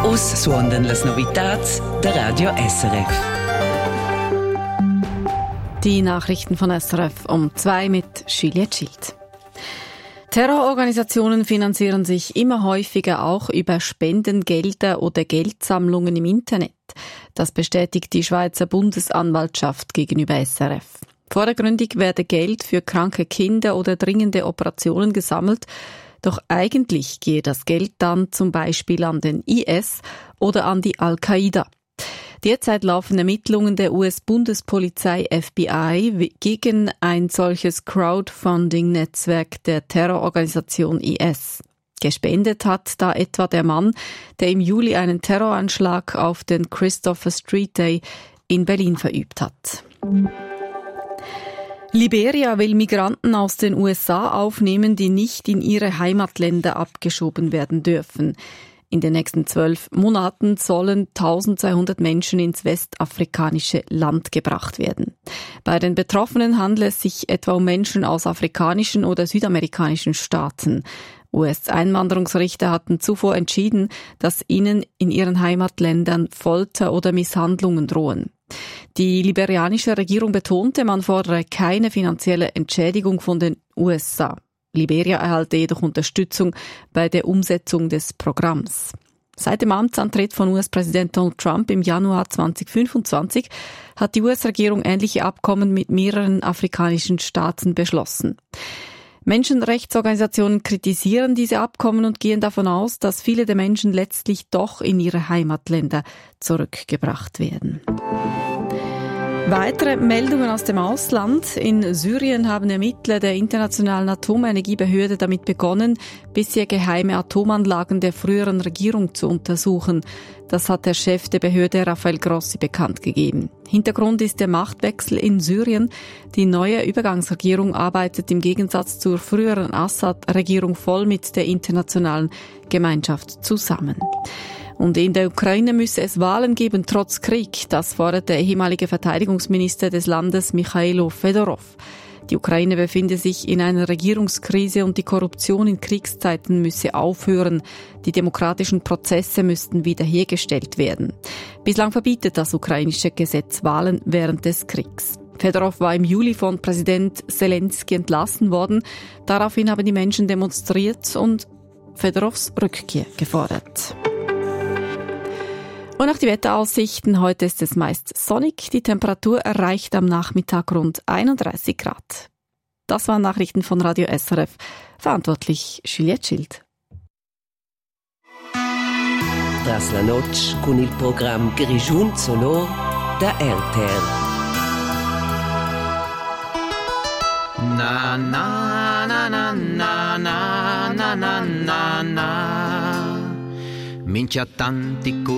Us suondan las novitats der Radio SRF. Die Nachrichten von SRF um 2 mit Juliette Schild. Terrororganisationen finanzieren sich immer häufiger auch über Spendengelder oder Geldsammlungen im Internet. Das bestätigt die Schweizer Bundesanwaltschaft gegenüber SRF. Vordergründig werde Geld für kranke Kinder oder dringende Operationen gesammelt, doch eigentlich gehe das Geld dann zum Beispiel an den IS oder an die Al-Qaida. Derzeit laufen Ermittlungen der US-Bundespolizei FBI gegen ein solches Crowdfunding-Netzwerk der Terrororganisation IS. Gespendet hat da etwa der Mann, der im Juli einen Terroranschlag auf den Christopher Street Day in Berlin verübt hat. Liberia will Migranten aus den USA aufnehmen, die nicht in ihre Heimatländer abgeschoben werden dürfen. In den nächsten 12 Monaten sollen 1200 Menschen ins westafrikanische Land gebracht werden. Bei den Betroffenen handelt es sich etwa um Menschen aus afrikanischen oder südamerikanischen Staaten. US-Einwanderungsrichter hatten zuvor entschieden, dass ihnen in ihren Heimatländern Folter oder Misshandlungen drohen. Die liberianische Regierung betonte, man fordere keine finanzielle Entschädigung von den USA. Liberia erhalte jedoch Unterstützung bei der Umsetzung des Programms. Seit dem Amtsantritt von US-Präsident Donald Trump im Januar 2025 hat die US-Regierung ähnliche Abkommen mit mehreren afrikanischen Staaten beschlossen. Menschenrechtsorganisationen kritisieren diese Abkommen und gehen davon aus, dass viele der Menschen letztlich doch in ihre Heimatländer zurückgebracht werden. Weitere Meldungen aus dem Ausland. In Syrien haben Ermittler der Internationalen Atomenergiebehörde damit begonnen, bisher geheime Atomanlagen der früheren Regierung zu untersuchen. Das hat der Chef der Behörde Rafael Grossi bekannt gegeben. Hintergrund ist der Machtwechsel in Syrien. Die neue Übergangsregierung arbeitet im Gegensatz zur früheren Assad-Regierung voll mit der internationalen Gemeinschaft zusammen. Und in der Ukraine müsse es Wahlen geben, trotz Krieg. Das fordert der ehemalige Verteidigungsminister des Landes Michailo Fedorov. Die Ukraine befinde sich in einer Regierungskrise und die Korruption in Kriegszeiten müsse aufhören. Die demokratischen Prozesse müssten wiederhergestellt werden. Bislang verbietet das ukrainische Gesetz Wahlen während des Kriegs. Fedorov war im Juli von Präsident Zelensky entlassen worden. Daraufhin haben die Menschen demonstriert und Fedorovs Rückkehr gefordert. Und auch die Wetteraussichten. Heute ist es meist sonnig. Die Temperatur erreicht am Nachmittag rund 31 Grad. Das waren Nachrichten von Radio SRF. Verantwortlich Juliette Schild. Tras la noche con il programma Grigiun Sonor da RTL. Na na na na na na na na na na. Minchia tanti